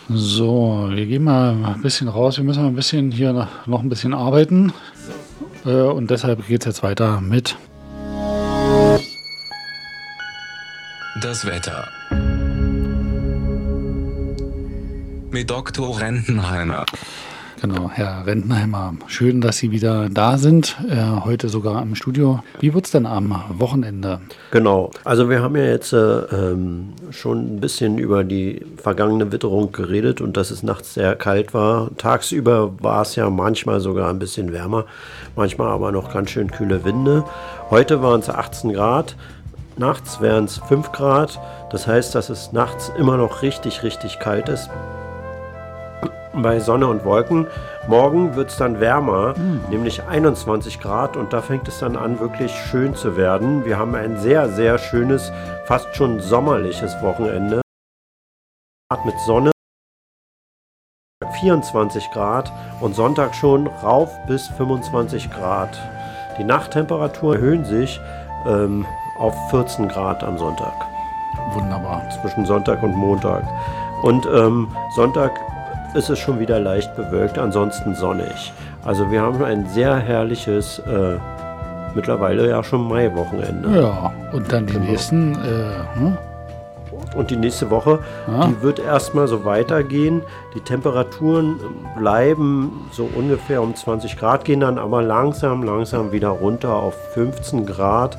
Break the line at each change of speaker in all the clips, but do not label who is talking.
So, wir gehen mal ein bisschen raus. Wir müssen mal ein bisschen hier noch ein bisschen arbeiten. Und deshalb geht es jetzt weiter mit
das Wetter mit Dr. Rentenheimer.
Genau, Herr Rentenheimer. Schön, dass Sie wieder da sind. Heute sogar im Studio. Wie wird es denn am Wochenende?
Genau, also wir haben ja jetzt schon ein bisschen über die vergangene Witterung geredet und dass es nachts sehr kalt war. Tagsüber war es ja manchmal sogar ein bisschen wärmer, manchmal aber noch ganz schön kühle Winde. Heute waren es 18 Grad. Nachts wären es 5 Grad, das heißt, dass es nachts immer noch richtig kalt ist bei Sonne und Wolken. Morgen wird es dann wärmer, nämlich 21 Grad und da fängt es dann an, wirklich schön zu werden. Wir haben ein sehr schönes, fast schon sommerliches Wochenende mit Sonne, 24 Grad und Sonntag schon rauf bis 25 Grad. Die Nachttemperaturen erhöhen sich auf 14 Grad am Sonntag.
Wunderbar.
Zwischen Sonntag und Montag. Und Sonntag ist es schon wieder leicht bewölkt, ansonsten sonnig. Also wir haben ein sehr herrliches, mittlerweile ja schon Mai-Wochenende.
Ja, und dann die nächsten,
Und die nächste Woche, die wird erstmal so weitergehen. Die Temperaturen bleiben so ungefähr um 20 Grad, gehen dann aber langsam wieder runter auf 15 Grad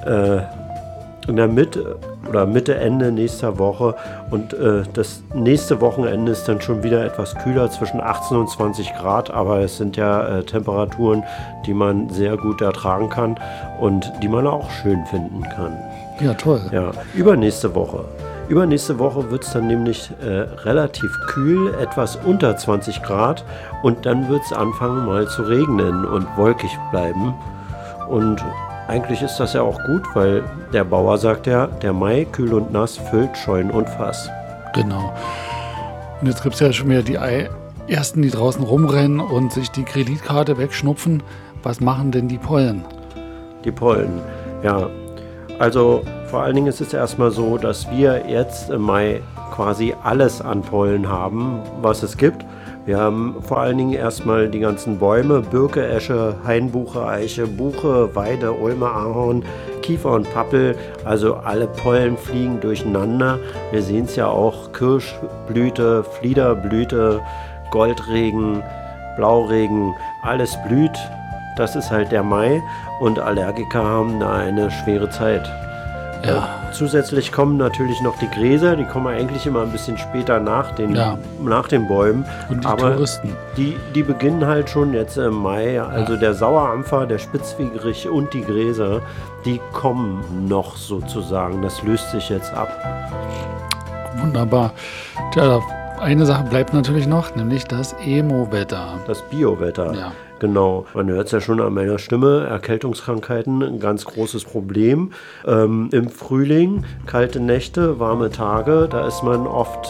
in der Mitte oder Mitte, Ende nächster Woche. Und das nächste Wochenende ist dann schon wieder etwas kühler, zwischen 18 und 20 Grad. Aber es sind ja Temperaturen, die man sehr gut ertragen kann und die man auch schön finden kann.
Ja, toll.
Ja, übernächste Woche wird es dann nämlich relativ kühl, etwas unter 20 Grad und dann wird es anfangen mal zu regnen und wolkig bleiben. Und eigentlich ist das ja auch gut, weil der Bauer sagt ja, der Mai, kühl und nass, füllt Scheunen und Fass.
Genau. Und jetzt gibt es ja schon wieder die Ersten, die draußen rumrennen und sich die Kreditkarte wegschnupfen. Was machen denn die Pollen?
Die Pollen, ja. Also vor allen Dingen ist es erstmal so, dass wir jetzt im Mai quasi alles an Pollen haben, was es gibt. Wir haben vor allen Dingen erstmal die ganzen Bäume, Birke, Esche, Hainbuche, Eiche, Buche, Weide, Ulme, Ahorn, Kiefer und Pappel. Also alle Pollen fliegen durcheinander. Wir sehen es ja auch, Kirschblüte, Fliederblüte, Goldregen, Blauregen, alles blüht. Das ist halt der Mai und Allergiker haben da eine schwere Zeit.
Ja.
Zusätzlich kommen natürlich noch die Gräser, die kommen eigentlich immer ein bisschen später nach den Bäumen.
Und die
aber
Touristen.
Die beginnen halt schon jetzt im Mai. Also der Sauerampfer, der Spitzwegerich und die Gräser, die kommen noch sozusagen. Das löst sich jetzt ab.
Wunderbar. Tja, eine Sache bleibt natürlich noch, nämlich das Emo-Wetter.
Das Bio-Wetter.
Ja.
Genau, man hört es ja schon an meiner Stimme, Erkältungskrankheiten, ein ganz großes Problem. Im Frühling, kalte Nächte, warme Tage, da ist man oft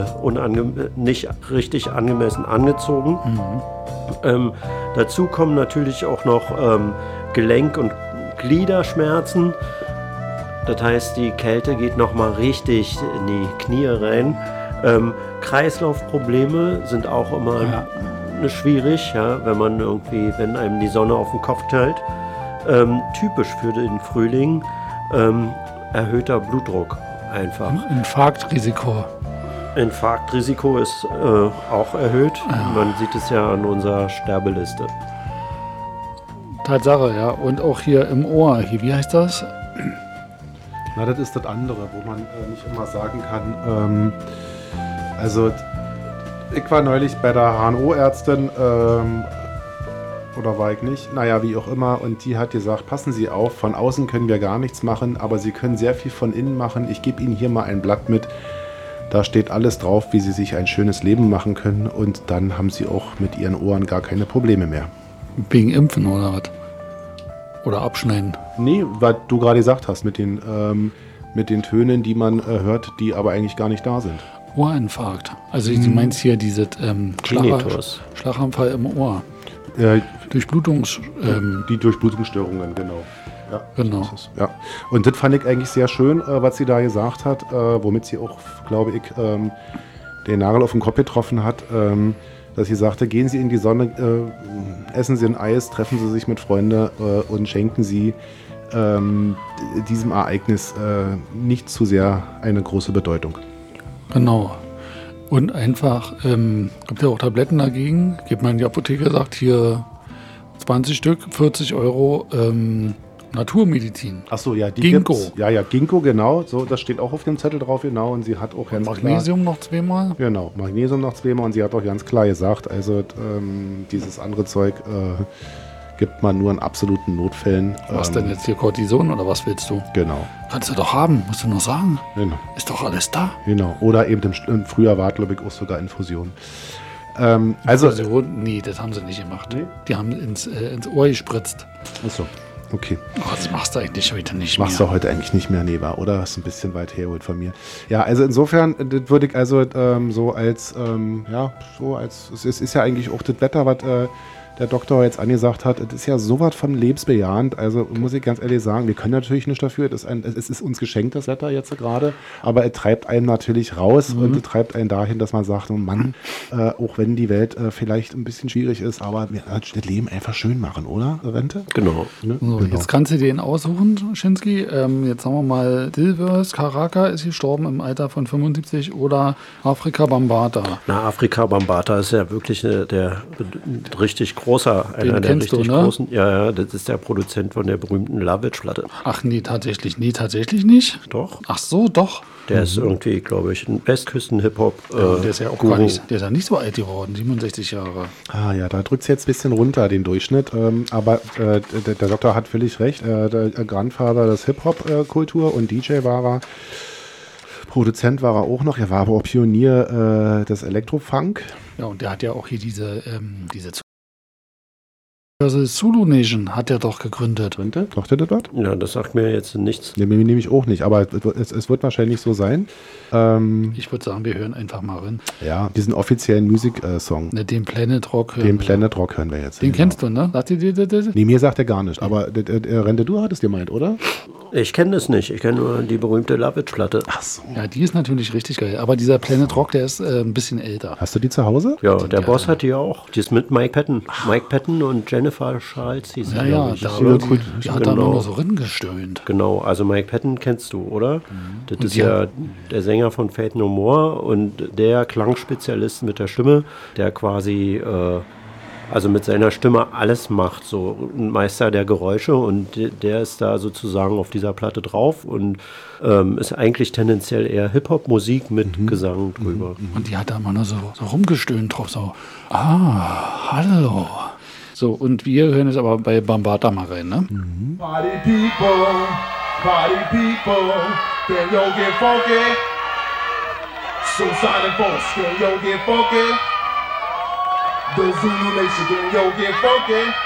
nicht richtig angemessen angezogen. Dazu kommen natürlich auch noch Gelenk- und Gliederschmerzen. Das heißt, die Kälte geht nochmal richtig in die Knie rein. Kreislaufprobleme sind auch immer schwierig, ja, wenn einem die Sonne auf den Kopf knallt. Typisch für den Frühling, erhöhter Blutdruck einfach. Infarktrisiko ist auch erhöht. Man sieht es ja an unserer Sterbeliste.
Tatsache, ja. Und auch hier im Ohr. Hier, wie heißt das?
Na, das ist das andere, wo man nicht immer sagen kann. Also, ich war neulich bei der HNO-Ärztin, oder war ich nicht? Naja, wie auch immer. Und die hat gesagt, passen Sie auf, von außen können wir gar nichts machen, aber Sie können sehr viel von innen machen. Ich gebe Ihnen hier mal ein Blatt mit. Da steht alles drauf, wie Sie sich ein schönes Leben machen können. Und dann haben Sie auch mit Ihren Ohren gar keine Probleme mehr.
Wegen Impfen oder was? Oder Abschneiden?
Nee, was du gerade gesagt hast, mit den Tönen, die man hört, die aber eigentlich gar nicht da sind.
Ohrinfarkt. Also du meinst hier diese Schlaganfall im Ohr.
Die Durchblutungsstörungen, genau. Ja,
genau.
So ist es, ja. Und das fand ich eigentlich sehr schön, was sie da gesagt hat, womit sie auch, glaube ich, den Nagel auf den Kopf getroffen hat, dass sie sagte, gehen Sie in die Sonne, essen Sie ein Eis, treffen Sie sich mit Freunden und schenken Sie diesem Ereignis nicht zu sehr eine große Bedeutung.
Genau. Und einfach, gibt ja auch Tabletten dagegen. Geht man in die Apotheke, sagt hier 20 Stück, 40 Euro Naturmedizin.
Achso, ja, die
Ginkgo.
Gibt's. Ja, Ginkgo, genau. So, das steht auch auf dem Zettel drauf, genau. Und sie hat auch ganz
Magnesium
klar...
noch zweimal.
Genau, Magnesium noch zweimal. Und sie hat auch ganz klar gesagt, also dieses andere Zeug gibt man nur in absoluten Notfällen.
Was denn jetzt hier, Cortison oder was willst du?
Genau.
Kannst du doch haben, musst du noch sagen.
Genau.
Ist doch alles da.
Genau. Oder eben im Frühjahr war, glaube ich, auch sogar Infusion. Also,
nee, das haben sie nicht gemacht.
Nee?
Die haben ins Ohr gespritzt.
achso, okay.
Oh, das machst du eigentlich heute nicht
Machst
mehr.
du heute eigentlich nicht mehr, nee, war, oder? Hast ein bisschen weit hergeholt von mir. Ja, also insofern, das würde ich also es ist ja eigentlich auch das Wetter, was der Doktor jetzt angesagt hat, es ist ja sowas von lebensbejahend. Also muss ich ganz ehrlich sagen, wir können natürlich nicht dafür. Es ist uns geschenkt, das Wetter jetzt gerade. Aber es treibt einen natürlich raus und es treibt einen dahin, dass man sagt, oh Mann, auch wenn die Welt vielleicht ein bisschen schwierig ist, aber wir das Leben einfach schön machen, oder, Rente?
Genau.
Ne?
So,
Genau.
jetzt kannst du den aussuchen, Schinski. Jetzt sagen wir mal, Dilvers Karaka ist gestorben im Alter von 75 oder Afrika Bambata.
Na, Afrika Bambata ist ja wirklich der richtig großer, einer der
kennst du,
richtig
ne?
großen. Ja, das ist der Produzent von der berühmten Lovitch-Platte.
Ach nee, tatsächlich nicht.
Doch.
Ach so, doch.
Der ist irgendwie, glaube ich, ein Westküsten-Hip-Hop.
Ja, der ist ja auch
Guru.
gar nicht, der ist ja nicht so alt geworden, 67 Jahre.
Ah ja, da drückt es jetzt ein bisschen runter, den Durchschnitt. Aber der Doktor hat völlig recht. Der Grandfather des Hip-Hop-Kultur und DJ war er. Produzent war er auch noch. Er war aber auch Pionier des Elektrofunk.
Ja, und der hat ja auch hier diese Zulu Nation hat er doch gegründet.
Macht er das dort?
Ja, das sagt mir jetzt nichts.
Ne, mir nehme ich auch nicht, aber es wird wahrscheinlich so sein.
Ich würde sagen, wir hören einfach mal rein.
Ja, diesen offiziellen Musiksong,
Ne, den Planet Rock.
den Planet Rock hören wir jetzt.
Den kennst du, ne? Sagt ihr dir das?
Nee, mir sagt er gar nicht, aber Rente, du hattest gemeint, oder?
Ich kenne das nicht. Ich kenne nur die berühmte Lovitch-Platte.
Ach so.
Ja, die ist natürlich richtig geil. Aber dieser Planet Rock, der ist ein bisschen älter.
Hast du die zu Hause?
Ja, der Boss hat die auch. Die ist mit Mike Patton. Mike Patton und Jennifer Charles hieß sie,
Ja,
glaub
ja,
ich.
die hat da
Genau.
nur so ringestöhnt.
Genau, also Mike Patton kennst du, oder? Das ist
die
ja der Sänger von Faith No More und der Klangspezialist mit der Stimme, der quasi also mit seiner Stimme alles macht, so ein Meister der Geräusche, und der ist da sozusagen auf dieser Platte drauf und ist eigentlich tendenziell eher Hip-Hop-Musik mit Gesang drüber.
Und die hat da immer nur so rumgestöhnt drauf, so, hallo. So, und wir hören jetzt aber bei Bambata mal rein, ne?
Party people, can yo get funky? Suicide Force, can yo get funky? The Zulu Nation, can yo get funky?